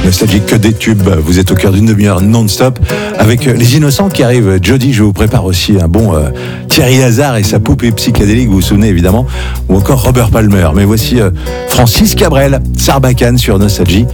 Nostalgique, que des tubes. Vous êtes au cœur d'une demi-heure non-stop avec les Innocents qui arrivent. Jody, je vous prépare aussi un bon Thierry Hazard et sa poupée psychédélique, vous vous souvenez évidemment, ou encore Robert Palmer. Mais voici Francis Cabrel, Sarbacane sur Nostalgie.